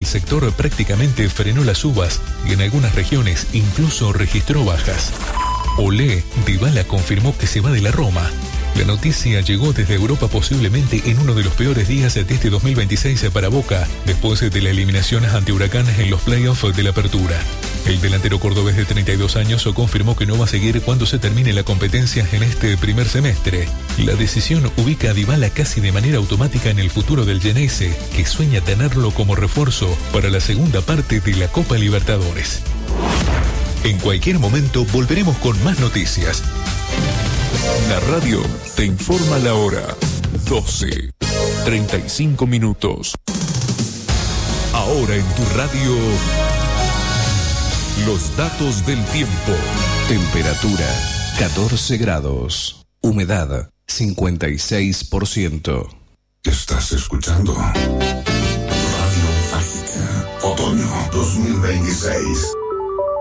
sector prácticamente frenó las subas y en algunas regiones incluso registró bajas. Olé, Dybala confirmó que se va de la Roma. La noticia llegó desde Europa posiblemente en uno de los peores días de este 2026 para Boca, después de la eliminación ante Huracán en los playoffs de la Apertura. El delantero cordobés de 32 años confirmó que no va a seguir cuando se termine la competencia en este primer semestre. La decisión ubica a Dybala casi de manera automática en el futuro del Geneise, que sueña tenerlo como refuerzo para la segunda parte de la Copa Libertadores. En cualquier momento volveremos con más noticias. La radio te informa la hora. 12:35 minutos. Ahora en tu radio, los datos del tiempo. Temperatura 14 grados. Humedad 56%. Estás escuchando Radio Mágica. Otoño 2026.